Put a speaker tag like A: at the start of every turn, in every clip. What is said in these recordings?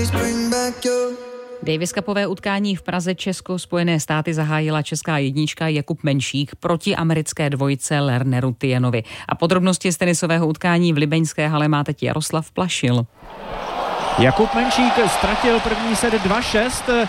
A: Davis Cupové utkání v Praze Česko-Spojené státy zahájila česká jednička Jakub Menšík proti americké dvojice Lerneru Tienovi. A podrobnosti z tenisového utkání v libeňské hale má teď Jaroslav Plašil.
B: Jakub Menšík ztratil první set 2-6.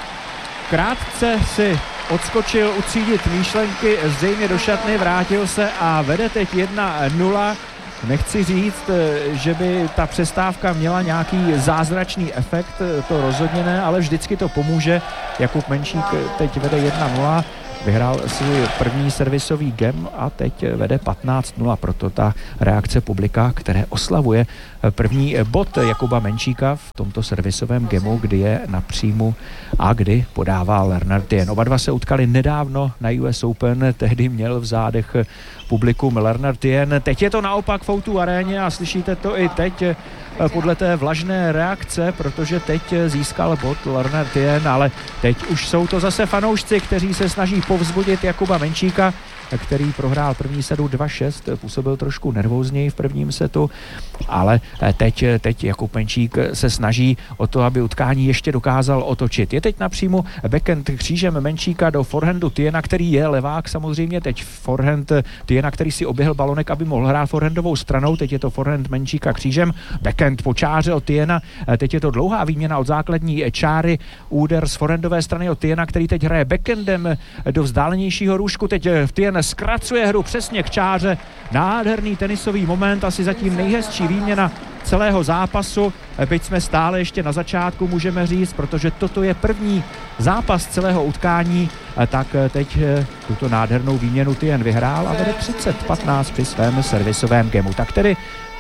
B: Krátce si odskočil utřídit myšlenky, zřejmě do šatny, vrátil se a vede teď 1-0. Nechci říct, že by ta přestávka měla nějaký zázračný efekt, to rozhodně ne, ale vždycky to pomůže. Jakub Menšík teď vede 1-0, vyhrál svůj první servisový gem a teď vede 15-0, proto ta reakce publika, které oslavuje první bod Jakuba Menšíka v tomto servisovém gemu, kdy je na příjmu a kdy podává Lerner Tien. Oba dva se utkali nedávno na US Open, tehdy měl v zádech publikum Lerner Tien. Teď je to naopak v O2 aréně a slyšíte to i teď podle té vlažné reakce, protože teď získal bod Lerner Tien, ale teď už jsou to zase fanoušci, kteří se snaží povzbudit Jakuba Menšíka, který prohrál první setu 2-6, působil trošku nervózněji v prvním setu, ale teď Jakub Menšík se snaží o to, aby utkání ještě dokázal otočit. Je teď na příjmu backhand křížem Menšíka do forehandu Tiena, který je levák samozřejmě, teď forehand Tiena, který si oběhl balonek, aby mohl hrát forehandovou stranou, teď je to forehand Menšíka křížem, backhand po čáře od Tiena, teď je to dlouhá výměna od základní čáry, úder z forehandové strany od Tiena, který teď hraje backhandem do vzdálenějšího růžku, teď Tien zkracuje hru přesně k čáře, nádherný tenisový moment, asi zatím nejhezčí výměna celého zápasu, byť jsme stále ještě na začátku, můžeme říct, protože toto je první zápas celého utkání, tak teď tuto nádhernou výměnu Tien vyhrál a vede 30-15 při svém servisovém gemu. Tak tedy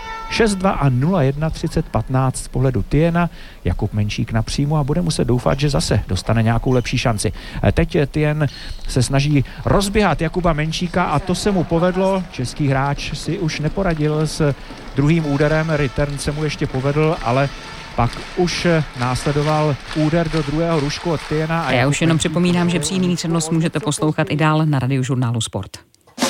B: 6-2 a 0-1, 30-15 z pohledu Tiena. Jakub Menšík na příjmu a bude muset doufat, že zase dostane nějakou lepší šanci. Teď Tien se snaží rozběhat Jakuba Menšíka a to se mu povedlo. Český hráč si už neporadil s druhým úderem, return se mu ještě povedl, ale pak už následoval úder do druhého rušku od Tiena.
A: A já už jenom připomínám, že přímý přenos můžete poslouchat i dál na Radiožurnálu Sport.